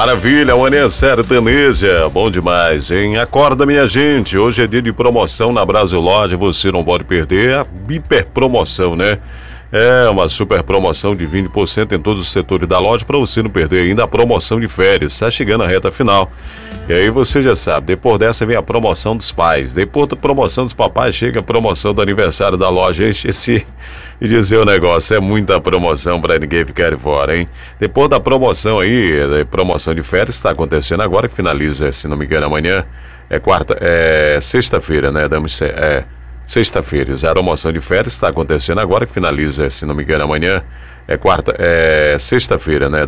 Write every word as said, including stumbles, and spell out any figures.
Maravilha, manhã sertaneja, bom demais, hein? Acorda, minha gente, hoje é dia de promoção na Brasil Lodge, você não pode perder a hiper promoção, né? É uma super promoção de vinte por cento em todos os setores da loja para você não perder ainda a promoção de férias, está chegando a reta final. E aí você já sabe, depois dessa vem a promoção dos pais, depois da promoção dos papais chega a promoção do aniversário da loja, enche esse e dizer o negócio, é muita promoção para ninguém ficar de fora, hein? Depois da promoção aí, da promoção de férias está acontecendo agora, que finaliza, se não me engano, amanhã, é quarta, é sexta-feira, né? Damos, é sexta-feira, a promoção de férias está acontecendo agora, que finaliza, se não me engano, amanhã, é quarta, é sexta-feira, né?